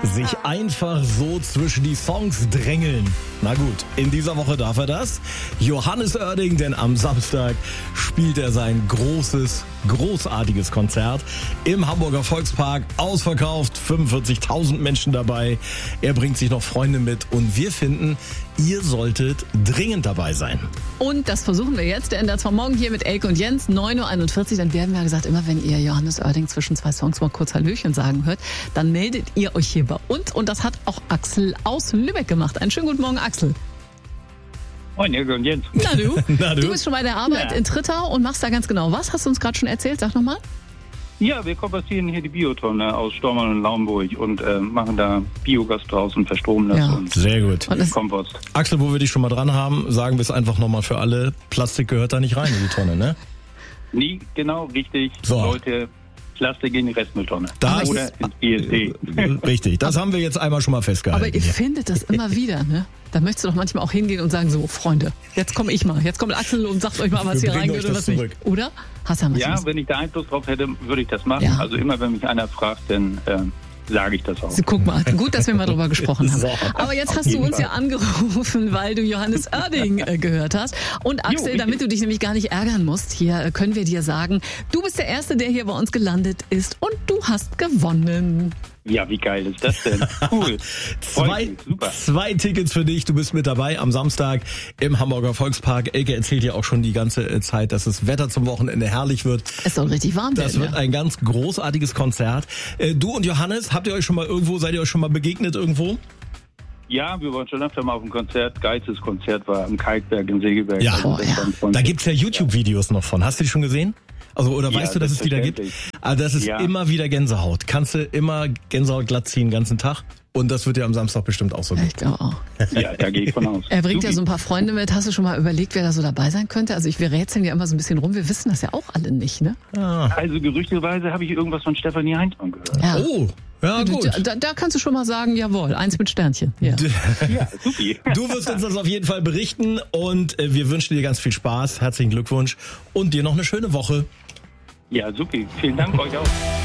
Sich einfach so zwischen die Songs drängeln. Na gut, in dieser Woche darf er das. Johannes Oerding, denn am Samstag spielt er sein großartiges Konzert im Hamburger Volkspark. Ausverkauft, 45.000 Menschen dabei. Er bringt sich noch Freunde mit und wir finden, ihr solltet dringend dabei sein. Und das versuchen wir jetzt. Der Ender zwar morgen hier mit Elke und Jens, 9.41 Uhr. Dann werden wir gesagt, immer wenn ihr Johannes Oerding zwischen zwei Songs mal kurz Hallöchen sagen hört, dann meldet ihr euch hier bei uns. Und das hat auch Axel aus Lübeck gemacht. Einen schönen guten Morgen, Axel. Moin, Elke und Jens. Na du? Na du? Du bist schon bei der Arbeit in Trittau und machst da ganz genau was? Hast du uns gerade schon erzählt? Sag nochmal. Ja, wir kompostieren hier die Biotonne aus Stormann und Laumburg und machen da Biogas draus und verstromen das und sehr gut. Und Kompost. Axel, wo wir dich schon mal dran haben, sagen wir es einfach nochmal für alle. Plastik gehört da nicht rein in die Tonne, ne? Nie, genau, richtig. So. Leute, Plastik in die Restmülltonne. Das Oder ins BSD. Richtig, das haben wir jetzt einmal schon mal festgehalten. Aber ihr hier. findet das immer wieder, ne? Da möchtest du doch manchmal auch hingehen und sagen, so, Freunde, jetzt komme ich mal. Jetzt kommt Axel und sagt euch mal, was Wir hier bringen reingehört euch und das was zurück. nicht. Oder? Hast du ja Ja, wenn ich da Einfluss drauf hätte, würde ich das machen. Ja. Also immer, wenn mich einer fragt, dann sage ich das auch. Guck mal, gut, dass wir mal drüber gesprochen haben. So. Aber jetzt Auf hast du jeden uns Fall. ja angerufen, weil du Johannes Oerding gehört hast. Und Axel, richtig. damit du dich nämlich gar nicht ärgern musst, hier können wir dir sagen, du bist der Erste, der hier bei uns gelandet ist und du hast gewonnen. Ja, wie geil ist das denn? Cool. Freut mich, super. Zwei Tickets für dich. Du bist mit dabei am Samstag im Hamburger Volkspark. Elke erzählt ja auch schon die ganze Zeit, dass das Wetter zum Wochenende herrlich wird. Es soll richtig warm werden. Das wird ein ganz großartiges Konzert. Du und Johannes, seid ihr euch schon mal begegnet irgendwo? Ja, wir waren schon öfter mal auf dem Konzert. Geilstes Konzert war am Kalkberg in Segeberg. Ja. Also das Oh, ja. war ein Konzert. Da gibt's ja YouTube-Videos noch von. Hast du die schon gesehen? Also, oder Ja, weißt du, dass es die da gibt? selbstverständlich. Also das ist Ja. immer wieder Gänsehaut. Kannst du immer Gänsehaut glatt ziehen den ganzen Tag. Und das wird ja am Samstag bestimmt auch so Ja, gut. ich glaube auch. Ja, da gehe ich von aus. Er bringt ja Supi. so ein paar Freunde mit. Hast du schon mal überlegt, wer da so dabei sein könnte? Also wir rätseln ja immer so ein bisschen rum. Wir wissen das ja auch alle nicht, ne? Also gerüchteweise habe ich irgendwas von Stefanie Heinzmann gehört. Ja. Oh, ja gut. Da kannst du schon mal sagen, jawohl, 1 mit Sternchen. Ja. Ja, supi. Du wirst uns das auf jeden Fall berichten und wir wünschen dir ganz viel Spaß. Herzlichen Glückwunsch und dir noch eine schöne Woche. Ja, supi. Vielen Dank euch auch.